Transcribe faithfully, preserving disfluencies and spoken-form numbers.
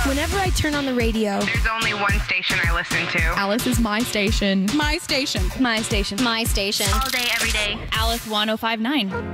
Whenever I turn on the radio, There's only one station I listen to. Alice is my station. My station. my station. My station. All day, every day. Alice one oh five nine.